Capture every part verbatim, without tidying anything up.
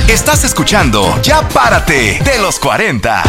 Estás escuchando Ya Párate de los cuarenta.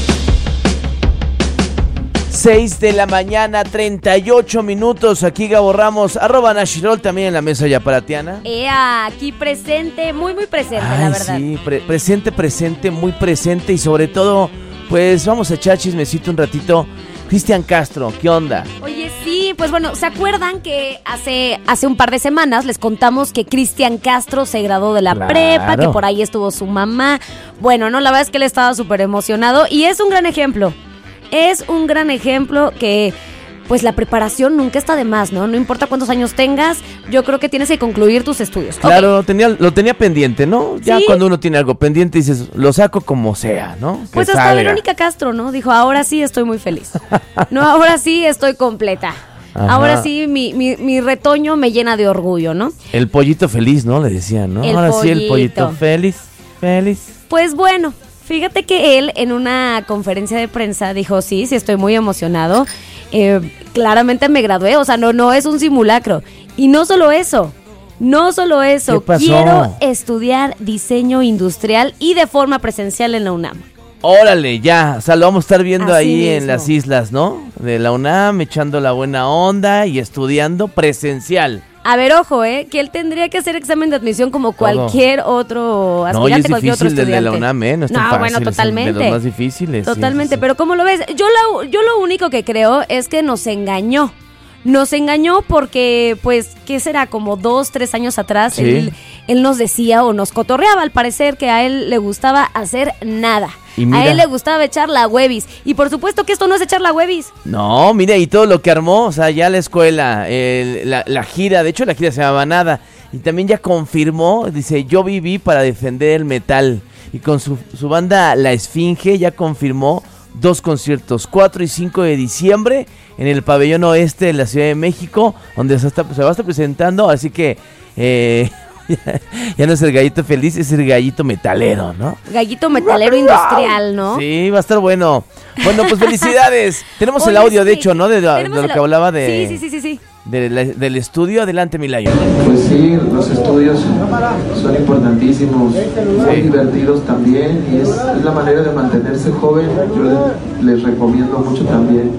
seis de la mañana, treinta y ocho minutos. Aquí Gabo Ramos, arroba Nashirol, también en la mesa yaparatiana. Ea, aquí presente, muy, muy presente, Ay, la verdad. Sí, pre- presente, presente, muy presente. Y sobre todo, pues vamos a echar chismecito un ratito. Cristian Castro, ¿qué onda? Oye, sí, pues bueno, ¿se acuerdan que hace, hace un par de semanas les contamos que Cristian Castro se graduó de la Claro. prepa, que por ahí estuvo su mamá? Bueno, no, la verdad es que él estaba súper emocionado y es un gran ejemplo. Es un gran ejemplo que, pues la preparación nunca está de más, ¿no? No importa cuántos años tengas, yo creo que tienes que concluir tus estudios. Claro, Ok. lo tenía, lo tenía pendiente, ¿no? Ya Sí. cuando uno tiene algo pendiente dices, lo saco como sea, ¿no? Que Pues hasta salga. Verónica Castro, ¿no? Dijo, ahora sí estoy muy feliz. No, ahora sí estoy completa. Ajá. Ahora sí mi, mi, mi retoño me llena de orgullo, ¿no? El pollito feliz, ¿no? Le decían, ¿no? El Ahora sí, el pollito. pollito feliz, feliz. Pues bueno, fíjate que él en una conferencia de prensa dijo, sí, sí estoy muy emocionado. Eh, claramente me gradué, o sea, no, no es un simulacro. Y no solo eso, no solo eso, ¿Qué pasó? quiero estudiar diseño industrial y de forma presencial en la UNAM. Órale, ya, o sea, lo vamos a estar viendo Así ahí en mismo. las islas, ¿no? De la UNAM, echando la buena onda y estudiando presencial. A ver, ojo, ¿eh? Que él tendría que hacer examen de admisión como cualquier otro No, y es aspirante, cualquier otro difícil el estudiante. de la UNAM, ¿eh? No es tan No, fácil, bueno, es el totalmente. de los más difíciles. sí, Totalmente, sí, sí. pero ¿cómo lo ves? Yo lo, yo lo único que creo es que nos engañó. Nos engañó porque, pues, ¿qué será? Como dos, tres años atrás, Sí. él, él nos decía o nos cotorreaba al parecer que a él le gustaba hacer nada. Y mira. A él le gustaba echar la huevis. Y por supuesto que esto no es echar la huevis. No, mira, y todo lo que armó, o sea, ya la escuela, el- la, la gira, de hecho la gira se llamaba Nada, y también ya confirmó, dice, yo viví para defender el metal, y con su, su banda La Esfinge ya confirmó dos conciertos, cuatro y cinco de diciembre, en el pabellón oeste de la Ciudad de México, donde se, está, se va a estar presentando, así que eh, ya, ya no es el gallito feliz, es el gallito metalero, ¿no? Gallito metalero industrial, ¿no? Sí, va a estar bueno. Bueno, pues felicidades. Tenemos el Oye, audio, de sí. hecho, ¿no? De, de Tenemos lo el que au- hablaba de, Sí, sí, sí, sí, sí. de la- del estudio. Adelante, Milayo. Pues sí, los estudios son importantísimos, son divertidos también y es, es la manera de mantenerse joven. Yo les, les recomiendo mucho también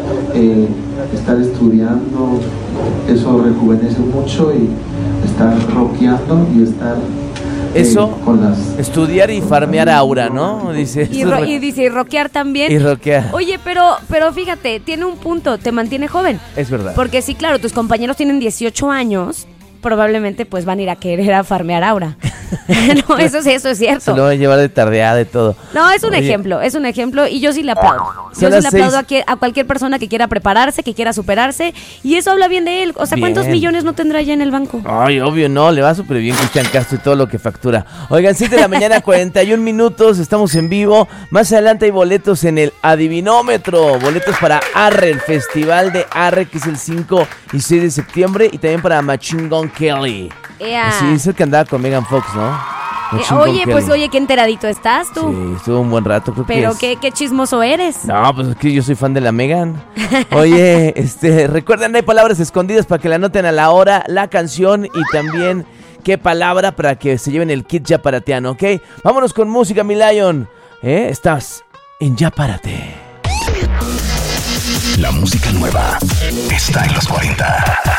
eh, estar estudiando, eso rejuvenece mucho y estar rockeando y estar eh, Eso, con las... estudiar y farmear aura, ¿no? Dice. Y, esto ro- es y re- dice, y rockear también. y rockear. Oye, pero, pero fíjate, tiene un punto, te mantiene joven. Es verdad. Porque sí, claro, tus compañeros tienen dieciocho años, probablemente pues van a ir a querer a farmear aura. No, eso sí, eso es Se cierto. lo van a llevar de tardeada y todo. No, es un Oye, ejemplo, es un ejemplo y yo sí le aplaudo. Son Yo sí las le aplaudo seis. a, que- a cualquier persona que quiera prepararse, que quiera superarse y eso habla bien de él. O sea, ¿cuántos Bien. millones no tendrá ya en el banco? Ay, obvio, no, le va súper bien Cristian Castro y todo lo que factura. Oigan, siete de la mañana, cuarenta y un minutos, estamos en vivo. Más adelante hay boletos en el Adivinómetro, boletos para Arre, el festival de Arre, que es el cinco y seis de septiembre, y también para Machine Gun Kelly. Ea. Sí, es el que andaba con Megan Fox, ¿no? Eh, Machine Gun oye, pues Kelly. oye, qué enteradito estás tú. Sí, estuvo un buen rato, creo que Pero es- qué, qué chismoso eres. No, pues es que yo soy fan de la Megan. Oye, este, recuerden, hay palabras escondidas para que la anoten a la hora, la canción y también qué palabra para que se lleven el kit Yaparatiano, ¿ok? Vámonos con música, mi Lion. ¿Eh? Estás en Ya Párate. La música nueva está en los cuarenta.